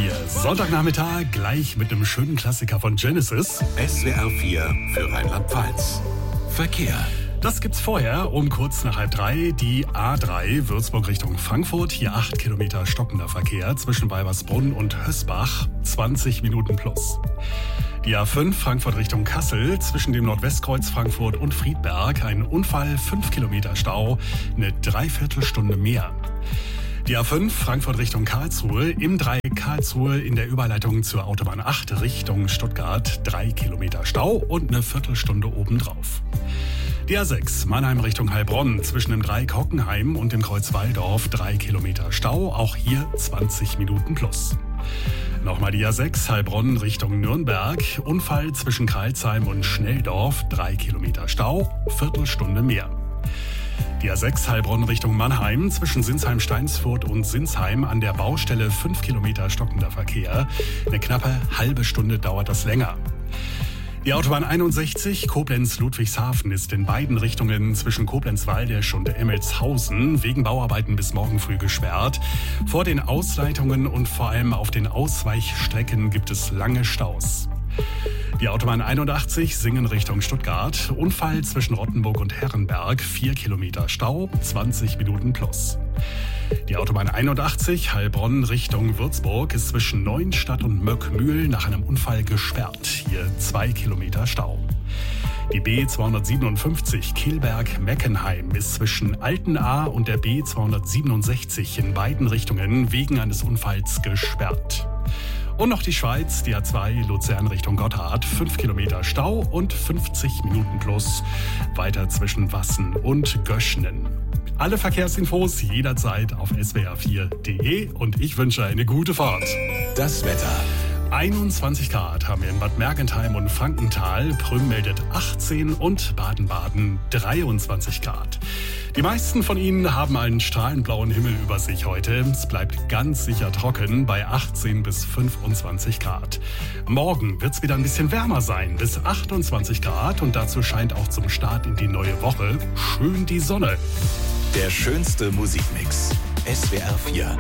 4. Sonntagnachmittag gleich mit einem schönen Klassiker von Genesis. SWR 4 für Rheinland-Pfalz. Verkehr. Das gibt's vorher um kurz nach 2:30. Die A3 Würzburg Richtung Frankfurt. Hier 8 Kilometer stockender Verkehr zwischen Weibersbrunn und Hösbach. 20 Minuten plus. Die A5 Frankfurt Richtung Kassel zwischen dem Nordwestkreuz Frankfurt und Friedberg. Ein Unfall, 5 Kilometer Stau, eine Dreiviertelstunde mehr. Die A5 Frankfurt Richtung Karlsruhe, im Dreieck Karlsruhe in der Überleitung zur Autobahn 8 Richtung Stuttgart 3 Kilometer Stau und eine Viertelstunde obendrauf. Die A6 Mannheim Richtung Heilbronn zwischen dem Dreieck Hockenheim und dem Kreuz Walldorf 3 Kilometer Stau, auch hier 20 Minuten plus. Nochmal die A6 Heilbronn Richtung Nürnberg, Unfall zwischen Kreilsheim und Schnelldorf 3 Kilometer Stau, Viertelstunde mehr. Die A6 Heilbronn Richtung Mannheim zwischen Sinsheim-Steinsfurt und Sinsheim an der Baustelle 5 Kilometer stockender Verkehr. Eine knappe halbe Stunde dauert das länger. Die Autobahn 61 Koblenz-Ludwigshafen ist in beiden Richtungen zwischen Koblenz-Waldesch und Emmelshausen wegen Bauarbeiten bis morgen früh gesperrt. Vor den Ausleitungen und vor allem auf den Ausweichstrecken gibt es lange Staus. Die Autobahn 81 Singen Richtung Stuttgart. Unfall zwischen Rottenburg und Herrenberg. 4 Kilometer Stau, 20 Minuten plus. Die Autobahn 81 Heilbronn Richtung Würzburg ist zwischen Neuenstadt und Möckmühl nach einem Unfall gesperrt. Hier 2 Kilometer Stau. Die B257 Kilberg-Meckenheim ist zwischen Altenahr und der B267 in beiden Richtungen wegen eines Unfalls gesperrt. Und noch die Schweiz, die A2 Luzern Richtung Gotthard, 5 Kilometer Stau und 50 Minuten plus, weiter zwischen Wassen und Göschnen. Alle Verkehrsinfos jederzeit auf swr4.de und ich wünsche eine gute Fahrt. Das Wetter. 21 Grad haben wir in Bad Mergentheim und Frankenthal, Prüm meldet 18 und Baden-Baden 23 Grad. Die meisten von Ihnen haben einen strahlend blauen Himmel über sich heute. Es bleibt ganz sicher trocken bei 18 bis 25 Grad. Morgen wird es wieder ein bisschen wärmer sein, bis 28 Grad und dazu scheint auch zum Start in die neue Woche schön die Sonne. Der schönste Musikmix. SWR 4.